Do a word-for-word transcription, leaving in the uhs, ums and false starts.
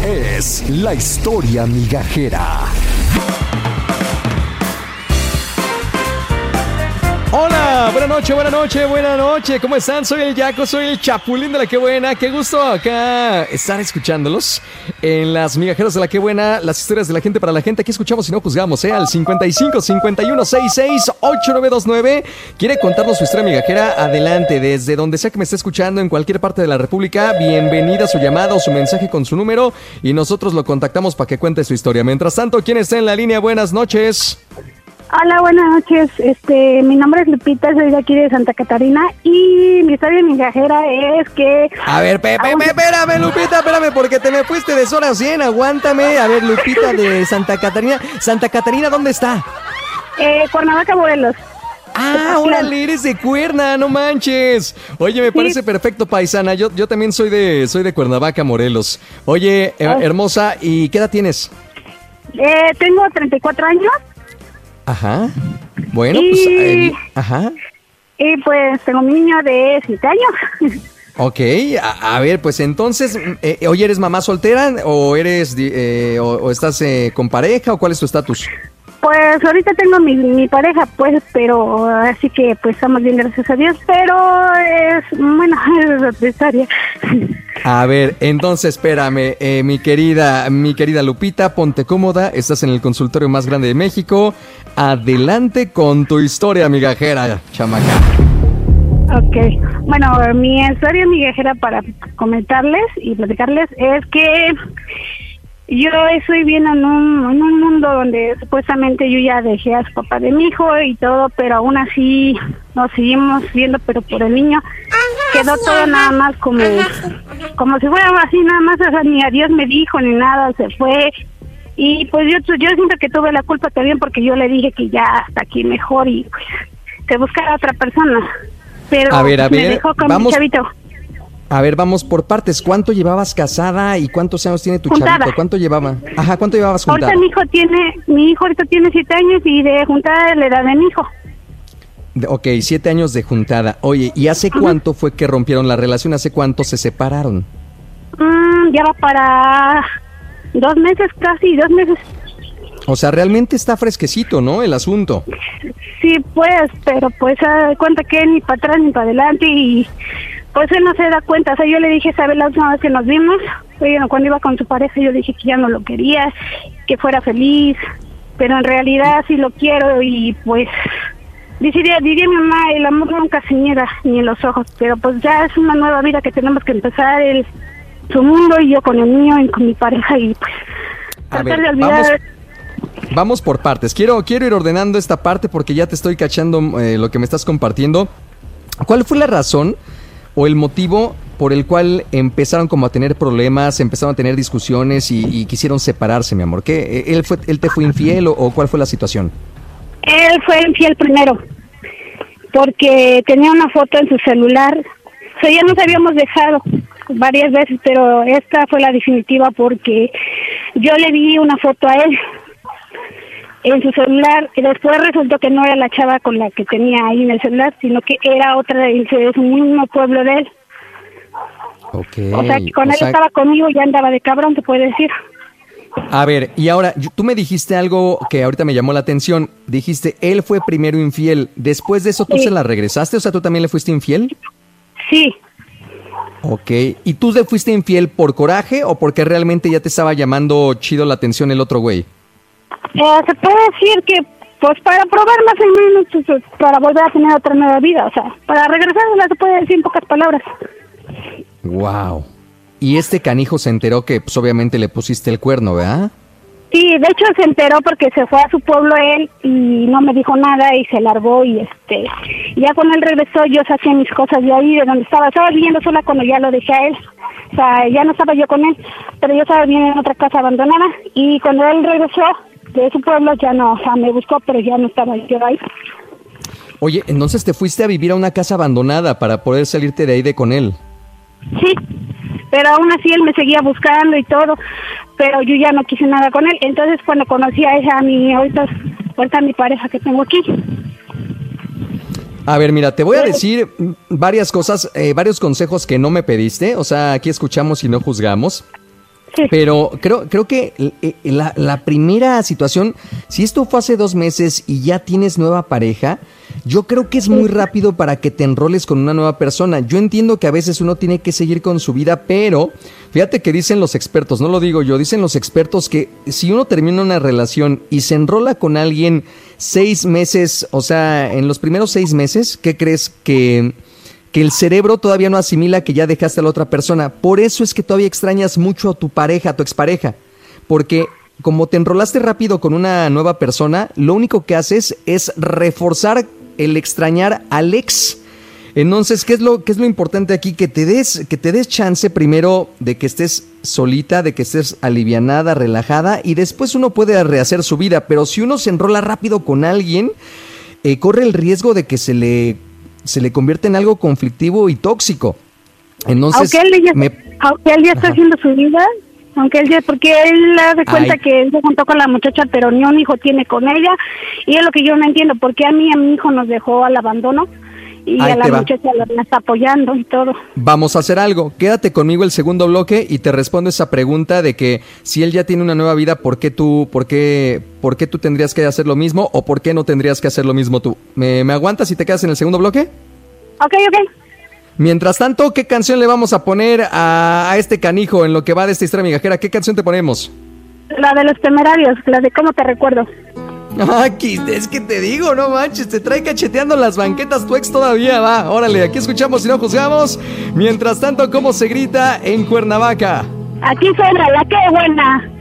es La Historia Migajera. Hola, buena noche, buena noche, buena noche. ¿Cómo están? Soy el Yaco, soy el Chapulín de La Que Buena. Qué gusto acá estar escuchándolos en las migajeras de La Que Buena, las historias de la gente para la gente. Aquí escuchamos y no juzgamos, ¿eh? Al cincuenta y cinco, cincuenta y uno, sesenta y seis, ochenta y nueve veintinueve. ¿Quiere contarnos su historia migajera? Adelante, desde donde sea que me esté escuchando, en cualquier parte de la República. Bienvenida a su llamada o su mensaje con su número y nosotros lo contactamos para que cuente su historia. Mientras tanto, ¿quién está en la línea? Buenas noches. Hola, buenas noches. Este, mi nombre es Lupita, soy de aquí de Santa Catarina y mi historia migajera es que... A ver, Pepe, aún... espérame, Lupita, espérame, porque te me fuiste de zona cien, aguántame. A ver, Lupita de Santa Catarina. ¿Santa Catarina dónde está? Eh, Cuernavaca, Morelos. Ah, órale, eres de Cuerna, no manches. Oye, me parece sí. perfecto, paisana. Yo, yo también soy de, soy de Cuernavaca, Morelos. Oye, eh, hermosa, ¿y qué edad tienes? Eh, tengo treinta y cuatro años. Ajá. Bueno, y, pues... Eh, ajá. Y pues tengo un niño de siete años. Ok, a, a ver, pues entonces, eh, oye, ¿eres mamá soltera o eres eh, o, o estás eh, con pareja o cuál es tu estatus? Pues ahorita tengo mi, mi pareja, pues, pero así que pues estamos bien, gracias a Dios, pero es, bueno, es otra historia. A ver, entonces espérame, eh, mi querida, mi querida Lupita, ponte cómoda, estás en el consultorio más grande de México, adelante con tu historia migajera, chamaca. Ok, bueno, mi historia migajera para comentarles y platicarles es que yo estoy bien en un, en un mundo donde supuestamente yo ya dejé a su papá de mi hijo y todo, pero aún así nos seguimos viendo, pero por el niño quedó todo nada más como como si fuera así, nada más, o sea, ni adiós me dijo ni nada, se fue. Y pues yo yo siento que tuve la culpa también porque yo le dije que ya hasta aquí mejor y pues que buscara a otra persona, pero a ver, a me ver, dejó con vamos. mi chavito. A ver, vamos por partes. ¿Cuánto llevabas casada y cuántos años tiene tu juntada. chavito? ¿Cuánto llevaba? Ajá, ¿cuánto llevabas juntada? Ahorita mi hijo tiene, mi hijo ahorita tiene siete años y de juntada es la edad de mi hijo. Ok, siete años de juntada. Oye, ¿y hace uh-huh. cuánto fue que rompieron la relación? ¿Hace cuánto se separaron? Mm, ya va para dos meses, casi dos meses. O sea, realmente está fresquecito, ¿no? El asunto. Sí, pues, pero pues se da cuenta que ni para atrás ni para adelante y... Pues él no se da cuenta, o sea, yo le dije, ¿sabes? La última vez que nos vimos, oye, cuando iba con su pareja, yo dije que ya no lo quería, que fuera feliz, pero en realidad sí lo quiero y pues, diría, diría mi mamá, el amor nunca se niega ni en los ojos, pero pues ya es una nueva vida que tenemos que empezar, el, su mundo y yo con el mío y con mi pareja y pues, a tratar ver, de olvidar... Vamos, vamos por partes, quiero, quiero ir ordenando esta parte porque ya te estoy cachando eh, lo que me estás compartiendo. ¿Cuál fue la razón o el motivo por el cual empezaron como a tener problemas, empezaron a tener discusiones y, y quisieron separarse, mi amor? ¿Qué? ¿Él fue, él te fue infiel o, o cuál fue la situación? Él fue infiel primero, porque tenía una foto en su celular. O sea, ya nos habíamos dejado varias veces, pero esta fue la definitiva porque yo le vi una foto a él en su celular y después resultó que no era la chava con la que tenía ahí en el celular, sino que era otra de su mismo pueblo de él. Okay. O sea, que con o él sea... estaba conmigo y ya andaba de cabrón, te puede decir. A ver, y ahora, tú me dijiste algo que ahorita me llamó la atención. Dijiste, él fue primero infiel. Después de eso, ¿tú sí. se la regresaste? O sea, ¿tú también le fuiste infiel? Sí. Ok, ¿y tú le fuiste infiel por coraje o porque realmente ya te estaba llamando chido la atención el otro güey? Eh, se puede decir que, pues, para probar más o menos, pues, para volver a tener otra nueva vida, o sea, para regresar, se puede decir en pocas palabras. Wow. Y este canijo se enteró que, pues, obviamente le pusiste el cuerno, ¿verdad? Sí, de hecho se enteró porque se fue a su pueblo él y no me dijo nada y se largó y este, ya cuando él regresó yo saqué mis cosas de ahí, de donde estaba, estaba viviendo sola cuando ya lo dejé a él. O sea, ya no estaba yo con él, pero yo estaba viviendo en otra casa abandonada y cuando él regresó de su pueblo ya no, o sea, me buscó, pero ya no estaba yo ahí. Oye, entonces te fuiste a vivir a una casa abandonada para poder salirte de ahí de con él. Sí, pero aún así él me seguía buscando y todo, pero yo ya no quise nada con él. Entonces cuando conocí a esa, a mi, ahorita, ahorita a mi pareja que tengo aquí. A ver, mira, te voy a decir varias cosas, eh, varios consejos que no me pediste, o sea, aquí escuchamos y no juzgamos. Sí. Pero creo, creo que la, la primera situación, si esto fue hace dos meses y ya tienes nueva pareja, yo creo que es muy rápido para que te enroles con una nueva persona. Yo entiendo que a veces uno tiene que seguir con su vida, pero fíjate que dicen los expertos, no lo digo yo, dicen los expertos que si uno termina una relación y se enrola con alguien seis meses, o sea, en los primeros seis meses, ¿qué crees que... que el cerebro todavía no asimila que ya dejaste a la otra persona? Por eso es que todavía extrañas mucho a tu pareja, a tu expareja, porque como te enrolaste rápido con una nueva persona, lo único que haces es reforzar el extrañar al ex. Entonces, ¿qué es lo, qué es lo importante aquí? Que te des, que te des chance primero de que estés solita, de que estés alivianada, relajada, y después uno puede rehacer su vida. Pero si uno se enrola rápido con alguien, eh, corre el riesgo de que se le se le convierte en algo conflictivo y tóxico. Entonces, aunque él ya, me... aunque él ya está haciendo su vida, aunque él ya, porque él hace cuenta Ay. que él se juntó con la muchacha, pero ni un hijo tiene con ella, y es lo que yo no entiendo, porque a mí a mi hijo nos dejó al abandono, y Ahí a la muchacha la está apoyando y todo. Vamos a hacer algo, quédate conmigo el segundo bloque y te respondo esa pregunta de que si él ya tiene una nueva vida, ¿por qué tú, por qué, por qué tú tendrías que hacer lo mismo o por qué no tendrías que hacer lo mismo tú? ¿Me, me aguantas y te quedas en el segundo bloque? Ok, ok. Mientras tanto, ¿qué canción le vamos a poner a, a este canijo en lo que va de esta historia migajera? ¿Qué canción te ponemos? La de Los Temerarios, la de Cómo Te Recuerdo. Aquí, es que te digo, no manches, te trae cacheteando las banquetas tu ex todavía, va, órale, aquí escuchamos y no juzgamos. Mientras tanto, ¿cómo se grita en Cuernavaca? Aquí suena la que buena.